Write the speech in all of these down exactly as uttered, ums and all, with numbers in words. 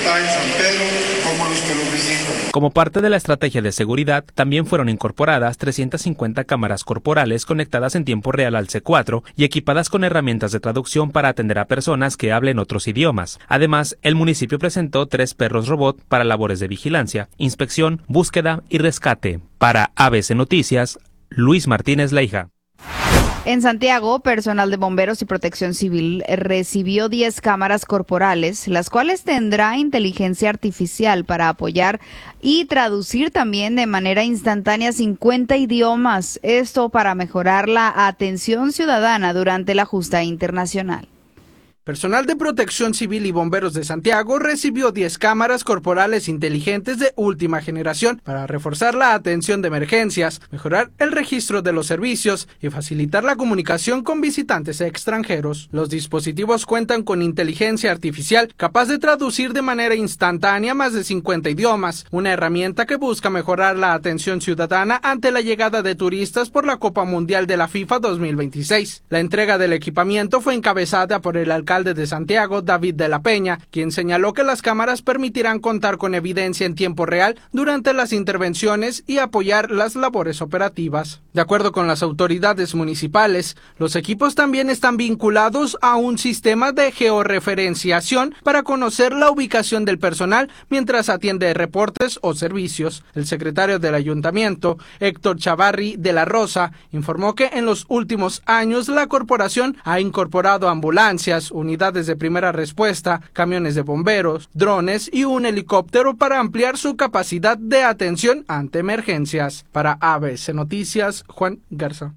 está en San Pedro como los que lo visitan. Como parte de la estrategia de seguridad, también fueron incorporadas trescientas cincuenta cámaras corporales conectadas en tiempo real al C cuatro y equipadas con herramientas de traducción para atender a personas que hablen otros idiomas. Además, el municipio presentó tres perros robot para labores de vigilancia, inspección, búsqueda y rescate. Para A B C Noticias, Luis Martínez Leija. En Santiago, personal de bomberos y protección civil recibió diez cámaras corporales, las cuales tendrá inteligencia artificial para apoyar y traducir también de manera instantánea cincuenta idiomas. Esto para mejorar la atención ciudadana durante la justa internacional. Personal de Protección Civil y Bomberos de Santiago recibió diez cámaras corporales inteligentes de última generación para reforzar la atención de emergencias, mejorar el registro de los servicios y facilitar la comunicación con visitantes extranjeros. Los dispositivos cuentan con inteligencia artificial capaz de traducir de manera instantánea más de cincuenta idiomas, una herramienta que busca mejorar la atención ciudadana ante la llegada de turistas por la Copa Mundial de la FIFA dos mil veintiséis. La entrega del equipamiento fue encabezada por el alcalde de Santiago, David de la Peña, quien señaló que las cámaras permitirán contar con evidencia en tiempo real durante las intervenciones y apoyar las labores operativas. De acuerdo con las autoridades municipales, los equipos también están vinculados a un sistema de georreferenciación para conocer la ubicación del personal mientras atiende reportes o servicios. El secretario del ayuntamiento, Héctor Chavarri de la Rosa, informó que en los últimos años la corporación ha incorporado ambulancias, unidades de primera respuesta, camiones de bomberos, drones y un helicóptero para ampliar su capacidad de atención ante emergencias. Para A B C Noticias, Juan Garza.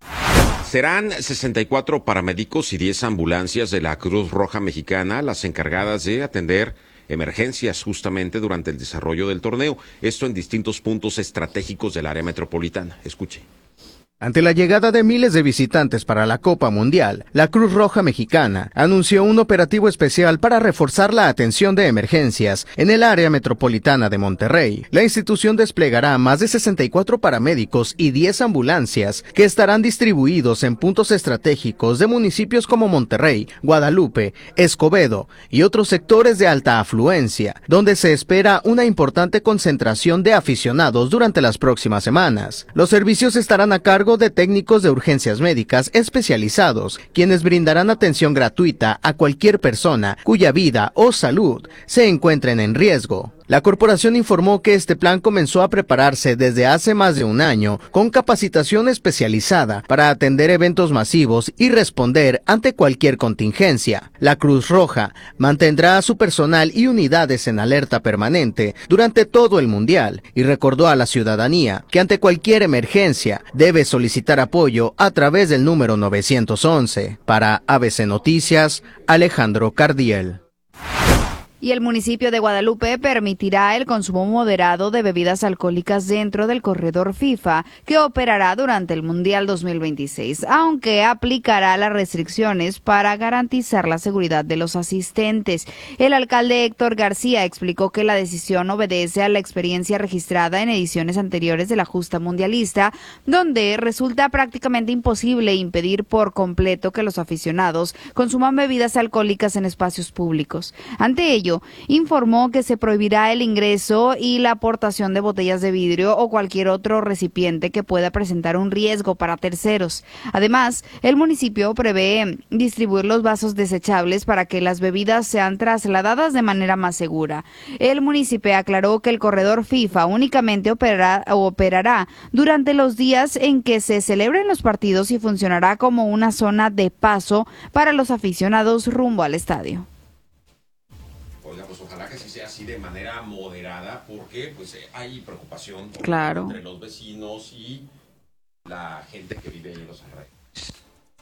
Serán sesenta y cuatro paramédicos y diez ambulancias de la Cruz Roja Mexicana las encargadas de atender emergencias justamente durante el desarrollo del torneo. Esto en distintos puntos estratégicos del área metropolitana. Escuche. Ante la llegada de miles de visitantes para la Copa Mundial, la Cruz Roja Mexicana anunció un operativo especial para reforzar la atención de emergencias en el área metropolitana de Monterrey. La institución desplegará más de sesenta y cuatro paramédicos y diez ambulancias que estarán distribuidos en puntos estratégicos de municipios como Monterrey, Guadalupe, Escobedo y otros sectores de alta afluencia, donde se espera una importante concentración de aficionados durante las próximas semanas. Los servicios estarán a cargo de técnicos de urgencias médicas especializados, quienes brindarán atención gratuita a cualquier persona cuya vida o salud se encuentren en riesgo. La corporación informó que este plan comenzó a prepararse desde hace más de un año con capacitación especializada para atender eventos masivos y responder ante cualquier contingencia. La Cruz Roja mantendrá a su personal y unidades en alerta permanente durante todo el Mundial y recordó a la ciudadanía que ante cualquier emergencia debe solicitar apoyo a través del número novecientos once. Para A B C Noticias, Alejandro Cardiel. Y el municipio de Guadalupe permitirá el consumo moderado de bebidas alcohólicas dentro del corredor FIFA que operará durante el Mundial dos mil veintiséis, aunque aplicará las restricciones para garantizar la seguridad de los asistentes. El alcalde Héctor García explicó que la decisión obedece a la experiencia registrada en ediciones anteriores de la justa mundialista, donde resulta prácticamente imposible impedir por completo que los aficionados consuman bebidas alcohólicas en espacios públicos. Ante ello, informó que se prohibirá el ingreso y la aportación de botellas de vidrio o cualquier otro recipiente que pueda presentar un riesgo para terceros. Además, el municipio prevé distribuir los vasos desechables para que las bebidas sean trasladadas de manera más segura. El municipio aclaró que el corredor FIFA únicamente operará, operará durante los días en que se celebren los partidos y funcionará como una zona de paso para los aficionados rumbo al estadio. Pues ojalá que sí sea así de manera moderada, porque pues hay preocupación claro. entre los vecinos y la gente que vive en los alrededores.